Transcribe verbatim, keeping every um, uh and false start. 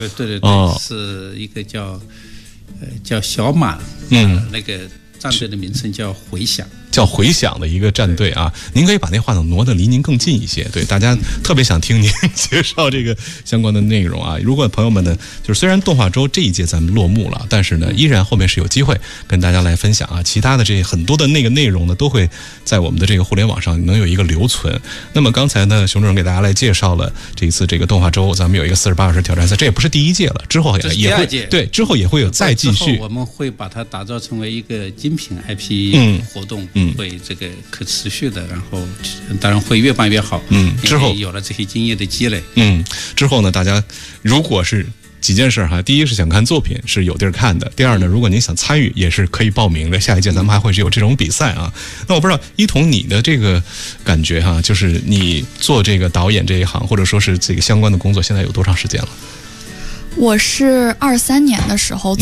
对对对， 哦、 是一个叫呃叫小马， 嗯、 呃，那个战队的名称叫回响。 叫回响的一个战队啊，您可以把那话筒挪得离您更近一些。对，大家特别想听您介绍这个相关的内容啊。如果朋友们呢，就是虽然动画周这一届咱们落幕了，但是呢，依然后面是有机会跟大家来分享啊。其他的这很多的那个内容呢，都会在我们的这个互联网上能有一个留存。那么刚才呢，熊主任给大家来介绍了这一次这个动画周，咱们有一个四十八小时挑战赛，这也不是第一届了，之后也也会对，之后也会有再继续。 我们会把它打造成为一个精品 I P 活动，嗯，会这个可持续的，然后当然会越办越好。嗯，之后有了这些经验的积累， 嗯，之后呢，大家如果是几件事哈，第一是想看作品是有地儿看的，第二呢，如果您想参与也是可以报名的。下一届咱们还会有这种比赛啊。那我不知道一彤你的这个感觉哈，就是你做这个导演这一行，或者说是这个相关的工作，现在有多长时间了？ 我是二三年的时候